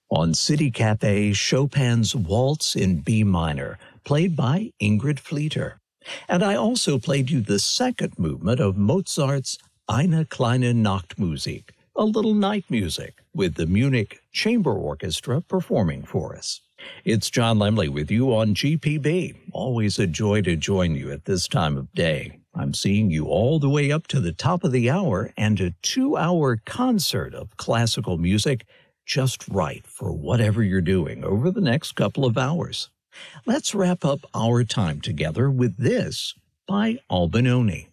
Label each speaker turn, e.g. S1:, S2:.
S1: On City Cafe, Chopin's Waltz in B minor, played by Ingrid Fleeter. And I also played you the second movement of Mozart's Eine kleine Nachtmusik, a little night music, with the Munich Chamber Orchestra performing for us. It's John Lemley with you on GPB. Always a joy to join you at this time of day. I'm seeing you all the way up to the top of the hour and a 2-hour concert of classical music just right for whatever you're doing over the next couple of hours. Let's wrap up our time together with this by Albinoni.